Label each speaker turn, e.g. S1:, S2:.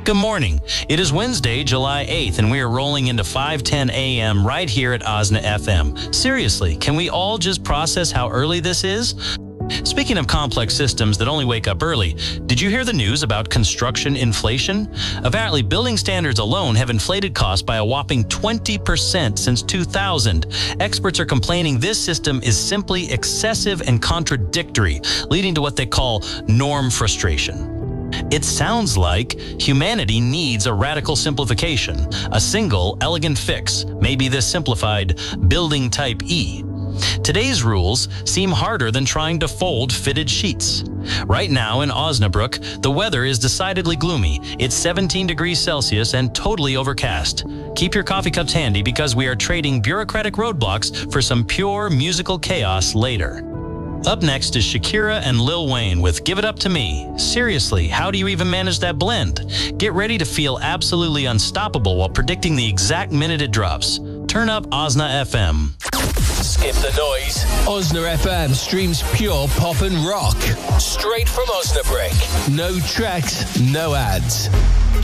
S1: Good morning. It is Wednesday, July 8th, and we are rolling into 5:10 a.m. right here at OSNA FM. Seriously, can we all just process how early this is? Speaking of complex systems that only wake up early, did you hear the news about construction inflation? Apparently, building standards alone have inflated costs by a whopping 20% since 2000. Experts are complaining this system is simply excessive and contradictory, leading to what they call norm frustration. It sounds like humanity needs a radical simplification, a single, elegant fix, maybe this simplified building type E. Today's rules seem harder than trying to fold fitted sheets. Right now in Osnabrück, the weather is decidedly gloomy. It's 17 degrees Celsius and totally overcast. Keep your coffee cups handy because we are trading bureaucratic roadblocks for some pure musical chaos later. Up next is Shakira and Lil Wayne with Give It Up to Me. Seriously, how do you even manage that blend? Get ready to feel absolutely unstoppable while predicting the exact minute it drops. Turn up OSNA FM.
S2: Skip the noise. OSNA FM streams pure pop and rock. Straight from Osnabrück. No tracks, no ads.